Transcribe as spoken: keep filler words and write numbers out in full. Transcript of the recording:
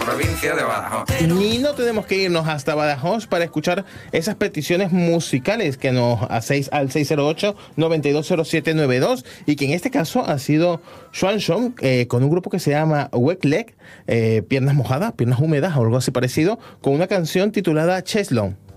provincia de Badajoz. Ni no tenemos que irnos hasta Badajoz para escuchar esas peticiones musicales que nos hacéis al seis cero ocho, nueve dos cero siete nueve dos y que en este caso ha sido Swanson eh, con un grupo que se llama Wet Leg, eh, piernas mojadas, piernas húmedas o algo así parecido, con una canción titulada Cheslon.